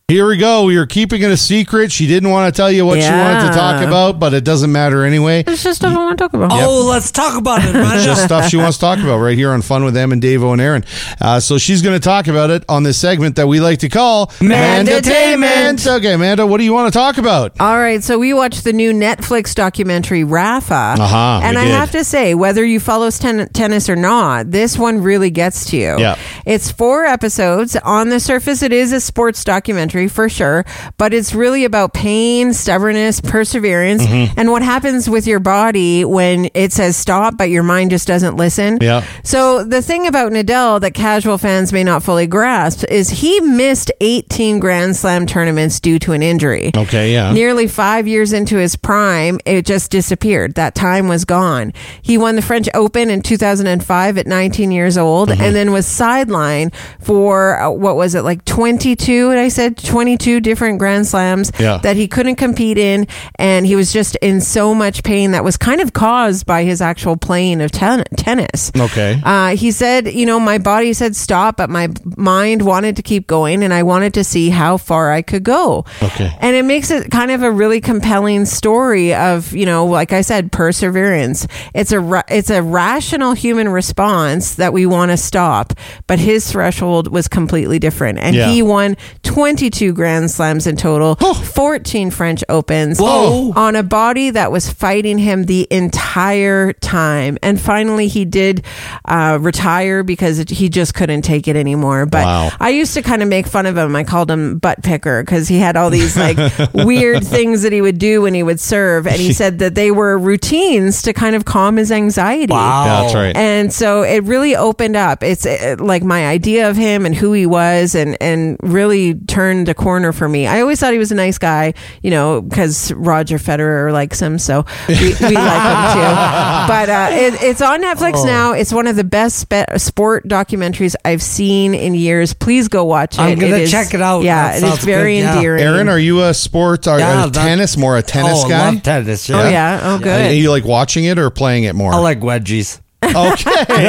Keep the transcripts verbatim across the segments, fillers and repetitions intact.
Here we go. We are keeping it a secret. She didn't want to tell you what Yeah. she wanted to talk about, but it doesn't matter anyway. It's just stuff I want to talk about. Oh, let's talk about it, man. Just stuff she wants to talk about right here on Fun with Em and Davo and Aaron. Uh, so she's going to talk about it on this segment that we like to call Mandatainment. Okay, Amanda, what do you want to talk about? All right, so we watched the new Netflix documentary Rafa, Uh-huh, and we I did. have to say, whether you follow ten- tennis or not, this one really gets to you. Yeah. It's four episodes. On the surface, it is a sports documentary for sure, but it's really about pain, stubbornness, perseverance, Mm-hmm. and what happens with your body when it says stop, but your mind just doesn't listen. Yeah. So the thing about Nadal that casual fans may not fully grasp is he missed eighteen Grand Slam tournaments due to an injury. Okay, yeah. Nearly five years into his prime, it just disappeared. That time was gone. He won the French Open in two thousand five at nineteen years old, Mm-hmm. and then was sidelined for, uh, what was it, like twenty-two, and I said twenty-two different Grand Slams Yeah. that he couldn't compete in, and he was just in so much pain that was kind of caused by his actual playing of ten- tennis. Okay. Uh, he said, you know, my body said stop, but my mind wanted to keep going, and I wanted to see how far I could go. Okay. And it makes it kind of a really compelling story of, you know, like I said, perseverance. It's a ra- it's a rational human response that we want to stop, but his threshold was completely different, and Yeah. he won twenty-two Grand Slams in total, fourteen French Opens, Whoa. on a body that was fighting him the entire time. And finally, he did uh, retire because it, he just couldn't take it anymore. But Wow. I used to kind of make fun of him. I called him butt picker because he had all these like weird things that he would do when he would serve. And he said that they were routines to kind of calm his anxiety. Wow. Yeah, that's right. And so it really opened up. It's uh, like my idea of him and who he was, and, and really turned a corner for me. I always thought he was a nice guy, you know, because Roger Federer likes him. So we, we like him too. But uh, it, it's on Netflix Oh. now. It's one of the best spe- sport documentaries I've seen in years. Please go watch it. I'm gonna It is- check it out. Yeah, That it is sounds very good, yeah. endearing. Aaron, are you a sport or Yeah, a that- tennis, more a tennis oh, guy? I love tennis. Yeah. Oh, yeah. Oh, Uh, good. Are you like watching it or playing it more? I like wedgies. Okay.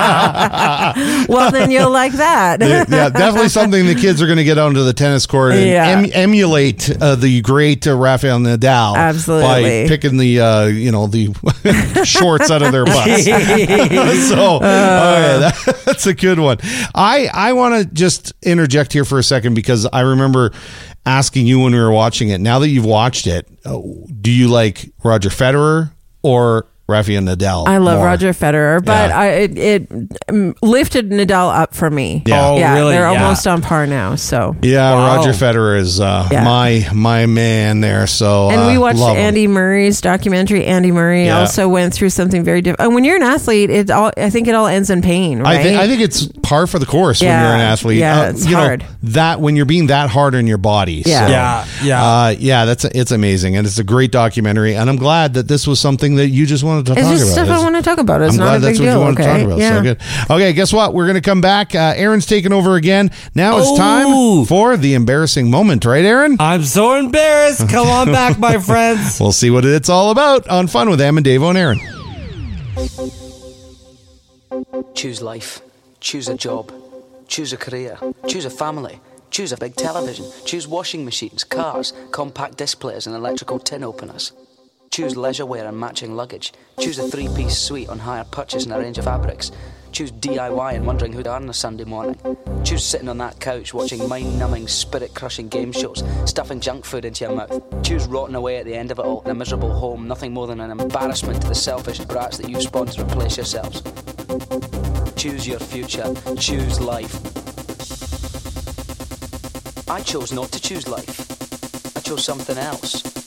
Well, then you'll like that. Yeah, definitely something the kids are going to get onto the tennis court and Yeah. em- emulate uh, the great uh, Rafael Nadal. Absolutely. By picking the, uh, you know, the shorts out of their butts. So, all right, that, that's a good one. I, I want to just interject here for a second because I remember asking you when we were watching it. Now that you've watched it, uh, do you like Roger Federer or Rafael Nadal? I love more? Roger Federer, but Yeah. I, it, it um, lifted Nadal up for me. Yeah. Oh, yeah, really? they're Yeah. almost on par now. So, Yeah, Wow. Roger Federer is uh, Yeah. my my man there. So and uh, we watched love him. Andy Murray's documentary. Andy Murray Yeah. also went through something very different. And when you're an athlete, it all I think it all ends in pain, right? I think I think it's par for the course when Yeah. you're an athlete. Yeah, it's you know, hard. that when you're being that hard on your body. Yeah. So, Yeah, yeah. uh, yeah. That's it's amazing, and it's a great documentary. And I'm glad that this was something that you just wanted to it's talk just about. stuff I It's- want to talk about. It's I'm not glad a big that's what deal. you want okay? to talk about. Yeah. So good. Okay, guess what? We're going to come back. Uh, Aaron's taking over again. Now it's Oh. time for the embarrassing moment, right, Aaron? I'm so embarrassed. Come on back, my friends. We'll see what it's all about on Fun with Em and Davo and Aaron. Choose life. Choose a job. Choose a career. Choose a family. Choose a big television. Choose washing machines, cars, compact displays and electrical tin openers. Choose leisure wear and matching luggage. Choose a three-piece suite on hire purchase and a range of fabrics. Choose D I Y and wondering who'd earn on a Sunday morning. Choose sitting on that couch watching mind-numbing, spirit-crushing game shows, stuffing junk food into your mouth. Choose rotting away at the end of it all in a miserable home, nothing more than an embarrassment to the selfish brats that you spawned to replace yourselves. Choose your future. Choose life. I chose not to choose life. I chose something else.